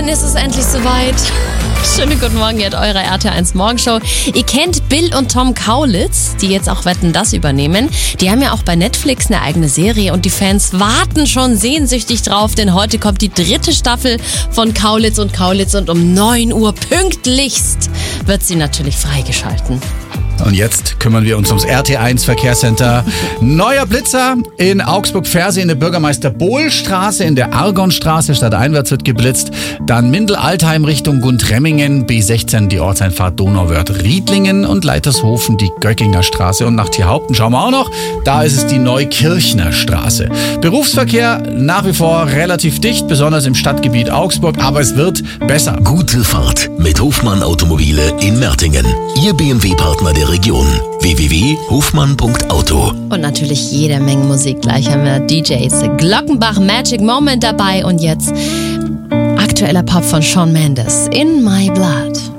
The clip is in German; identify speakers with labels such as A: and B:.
A: Dann ist es endlich soweit. Schönen guten Morgen, ihr habt eure RT1 Morgenshow. Ihr kennt Bill und Tom Kaulitz, die jetzt auch Wetten, dass übernehmen. Die haben ja auch bei Netflix eine eigene Serie und die Fans warten schon sehnsüchtig drauf, denn heute kommt die 3. Staffel von Kaulitz und um 9 Uhr pünktlichst wird sie natürlich freigeschalten.
B: Und jetzt kümmern wir uns ums RT1 Verkehrscenter. Neuer Blitzer in Augsburg-Fersee in der Bürgermeister-Bohl-Straße, in der Argonstraße, stadteinwärts wird geblitzt. Dann Mindel-Altheim Richtung Gundremmingen, B16 die Ortseinfahrt Donauwörth-Riedlingen und Leitershofen die Göckinger Straße. Und nach Tierhaupten schauen wir auch noch, da ist es die Neukirchner Straße. Berufsverkehr nach wie vor relativ dicht, besonders im Stadtgebiet Augsburg, aber es wird besser.
C: Gute Fahrt mit Hofmann Automobile in Mertingen. Ihr BMW-Partner der Region. www.hofmann.auto.
A: Und natürlich jede Menge Musik. Gleich haben wir DJs Glockenbach, Magic Moment dabei und jetzt aktueller Pop von Shawn Mendes, In My Blood.